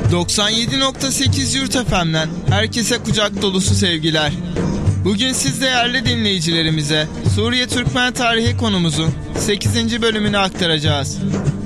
97.8 Yurt FM'den herkese kucak dolusu sevgiler. Bugün siz değerli dinleyicilerimize Suriye Türkmen tarihi konumuzun 8. bölümünü aktaracağız.